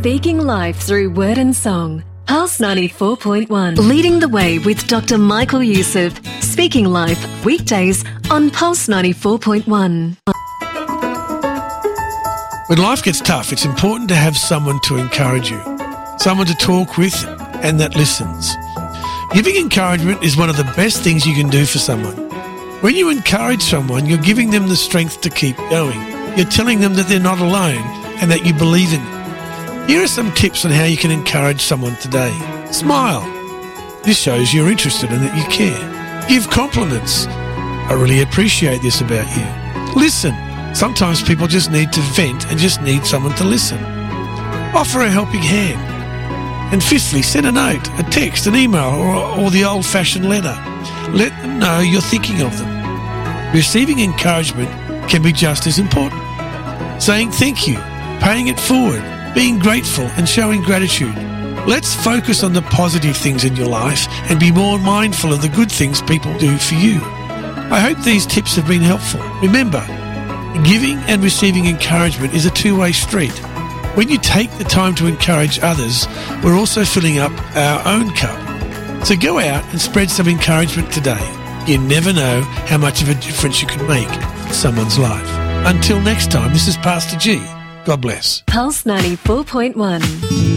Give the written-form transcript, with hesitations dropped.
Speaking life through word and song. Pulse 94.1. Leading the way with Dr. Michael Youssef. Speaking life weekdays on Pulse 94.1. When life gets tough, it's important to have someone to encourage you, someone to talk with and that listens. Giving encouragement is one of the best things you can do for someone. When you encourage someone, you're giving them the strength to keep going. You're telling them that they're not alone and that you believe in them. Here are some tips on how you can encourage someone today. Smile. This shows you're interested and that you care. Give compliments. I really appreciate this about you. Listen. Sometimes people just need to vent and just need someone to listen. Offer a helping hand. And fifthly, send a note, a text, an email, or the old-fashioned letter. Let them know you're thinking of them. Receiving encouragement can be just as important. Saying thank you, paying it forward, being grateful and showing gratitude. Let's focus on the positive things in your life and be more mindful of the good things people do for you. I hope these tips have been helpful. Remember, giving and receiving encouragement is a two-way street. When you take the time to encourage others, we're also filling up our own cup. So go out and spread some encouragement today. You never know how much of a difference you can make in someone's life. Until next time, this is Pastor G. God bless. Pulse 94.1.